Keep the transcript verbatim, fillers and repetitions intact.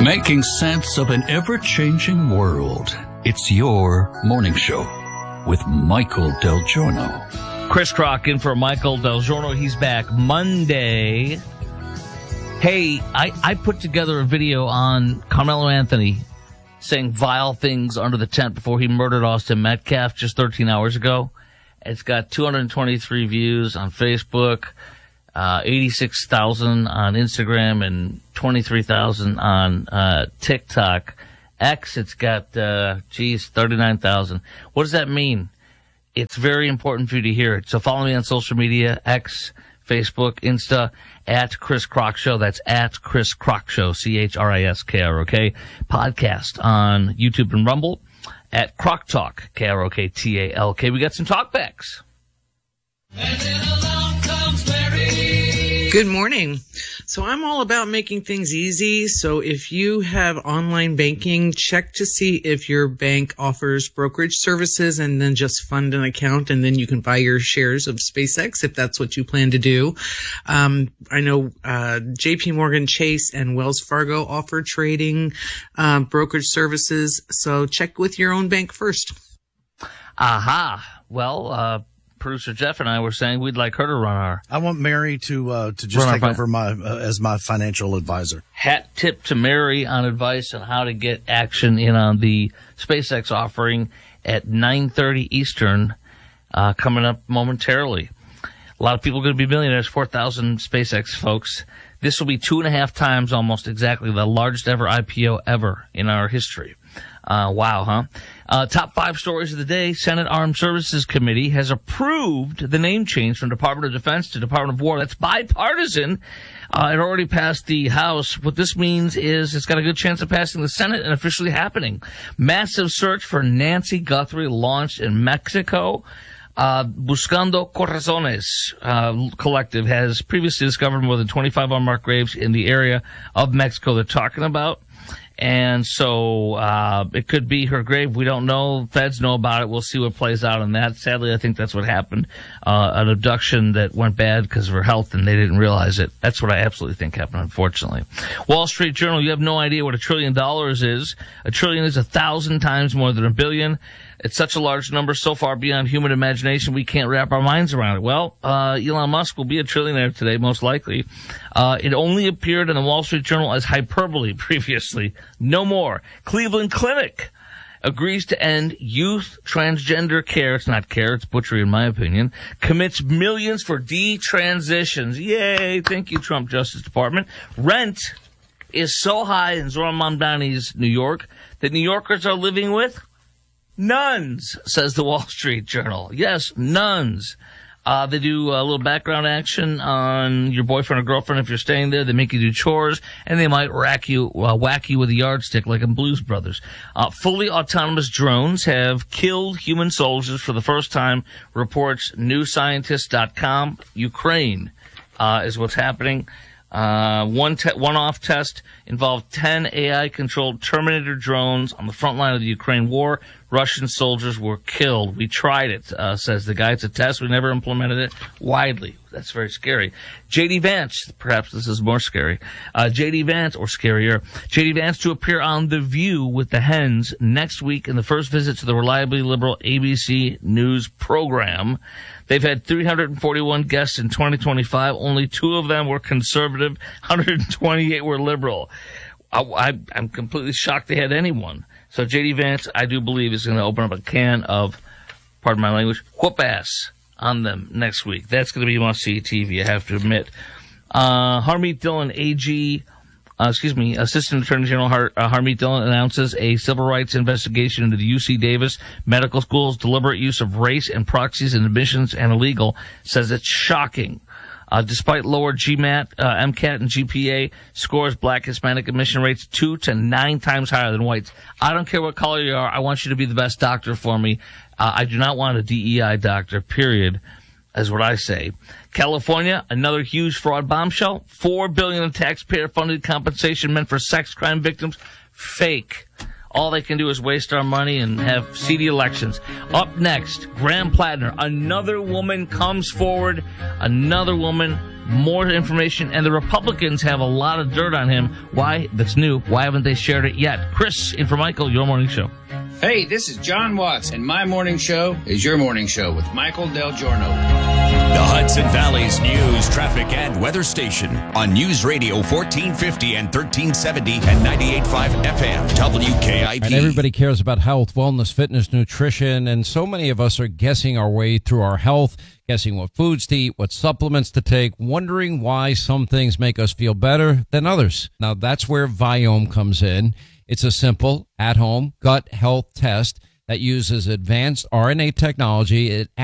Making sense of an ever-changing world. It's your morning show with Michael Del Giorno. Chris Crock in for Michael Del Giorno. He's back Monday. Hey, I, I put together a video on Carmelo Anthony saying vile things under the tent before he murdered Austin Metcalf just thirteen hours ago. It's got two hundred twenty-three views on Facebook, uh, eighty-six thousand on Instagram, and twenty-three thousand on uh, TikTok. X, it's got, uh, geez, thirty-nine thousand. What does that mean? It's very important for you to hear it. So follow me on social media, X, Facebook, Insta, at Chris Crock Show. That's at Chris Crock Show, C H R I S K R O K. Podcast on YouTube and Rumble at Crock Talk, K R O K T A L K. We got some talkbacks. And then along comes Mary. Good morning. So I'm all about making things easy. So if you have online banking, check to see if your bank offers brokerage services and then just fund an account, and then you can buy your shares of SpaceX if that's what you plan to do. Um, I know uh, J P Morgan Chase and Wells Fargo offer trading uh, brokerage services. So check with your own bank first. Aha. Well, uh, producer Jeff and I were saying we'd like her to run our... I want Mary to uh, to just take over my uh, as my financial advisor. Hat tip to Mary on advice on how to get action in on the SpaceX offering at nine thirty Eastern, uh, coming up momentarily. A lot of people are going to be millionaires, four thousand SpaceX folks. This will be two and a half times almost exactly the largest ever I P O ever in our history. Uh, wow, huh? Uh, top five stories of the day. Senate Armed Services Committee has approved the name change from Department of Defense to Department of War. That's bipartisan. Uh, it already passed the House. What this means is it's got a good chance of passing the Senate and officially happening. Massive search for Nancy Guthrie launched in Mexico. Uh, Buscando Corazones uh, Collective has previously discovered more than twenty-five unmarked graves in the area of Mexico they're talking about. And so uh it could be her grave. We don't know. Feds know about it. We'll see what plays out on that. Sadly, I think that's what happened. Uh an abduction that went bad because of her health, and they didn't realize it. That's what I absolutely think happened, unfortunately. Wall Street Journal, you have no idea what a trillion dollars is. A trillion is a thousand times more than a billion. It's such a large number, so far beyond human imagination, we can't wrap our minds around it. Well, uh, Elon Musk will be a trillionaire today, most likely. Uh, it only appeared in the Wall Street Journal as hyperbole previously. No more. Cleveland Clinic agrees to end youth transgender care. It's not care, it's butchery in my opinion. Commits millions for detransitions. Yay, thank you, Trump Justice Department. Rent is so high in Zohran Mamdani's New York that New Yorkers are living with nuns, says the Wall Street Journal. Yes, nuns. Uh, they do a little background action on your boyfriend or girlfriend if you're staying there. They make you do chores, and they might rack you, uh, whack you with a yardstick like in Blues Brothers. Uh, fully autonomous drones have killed human soldiers for the first time, reports new scientist dot com. Ukraine uh, is what's happening. Uh, one te- one-off test involved ten A I-controlled Terminator drones on the front line of the Ukraine war. Russian soldiers were killed. We tried it, uh, says the guy. It's a test. We never implemented it widely. That's very scary. J D Vance, perhaps this is more scary. Uh, J D Vance, or scarier, J D Vance to appear on The View with the Hens next week in the first visit to the reliably liberal A B C News program. They've had three hundred forty-one guests in twenty twenty-five. Only two of them were conservative. one hundred twenty-eight were liberal. I, I, I'm completely shocked they had anyone. So J D Vance, I do believe, is going to open up a can of, pardon my language, whoop ass on them next week. That's going to be must-see T V, I have to admit. Uh, Harmeet Dillon, A G, uh, excuse me, Assistant Attorney General Har- uh, Harmeet Dillon announces a civil rights investigation into the U C Davis Medical School's deliberate use of race and proxies in admissions and illegal, says it's shocking. Uh, despite lower GMAT, uh, MCAT, and G P A scores, black Hispanic admission rates two to nine times higher than whites. I don't care what color you are. I want you to be the best doctor for me. Uh, I do not want a D E I doctor, period, is what I say. California, another huge fraud bombshell. Four billion dollars in taxpayer-funded compensation meant for sex crime victims. Fake. All they can do is waste our money and have seedy elections. Up next, Graham Plattner. Another woman comes forward. Another woman. More information. And the Republicans have a lot of dirt on him. Why? That's new. Why haven't they shared it yet? Chris, in for Michael, your morning show. Hey, this is John Watts, and my morning show is your morning show with Michael Del Giorno. The Hudson Valley's news, traffic, and weather station on News Radio fourteen fifty and thirteen seventy and ninety-eight point five F M W K I P. And everybody cares about health, wellness, fitness, nutrition, and so many of us are guessing our way through our health, guessing what foods to eat, what supplements to take, wondering why some things make us feel better than others. Now, that's where Viome comes in. It's a simple, at-home gut health test that uses advanced R N A technology. It